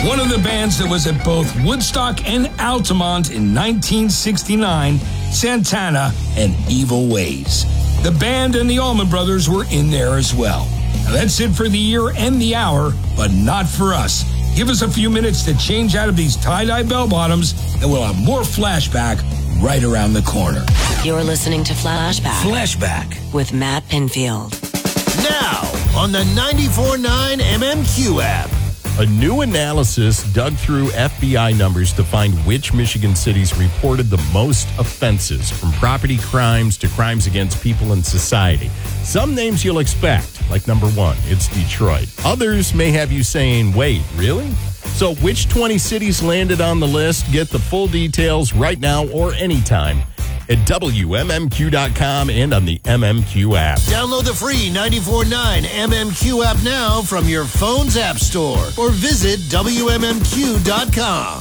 One of the bands that was at both Woodstock and Altamont in 1969, Santana and Evil Ways. The band and the Allman Brothers were in there as well. Now that's it for the year and the hour, but not for us. Give us a few minutes to change out of these tie-dye bell-bottoms, and we'll have more Flashback right around the corner. You're listening to Flashback. Flashback. With Matt Pinfield. Now, on the 94.9 MMQ app. A new analysis dug through FBI numbers to find which Michigan cities reported the most offenses, from property crimes to crimes against people and society. Some names you'll expect, like number 1, it's Detroit. Others may have you saying, wait, really? So which 20 cities landed on the list? Get the full details right now or anytime at WMMQ.com and on the MMQ app. Download the free 94.9 MMQ app now from your phone's app store or visit WMMQ.com.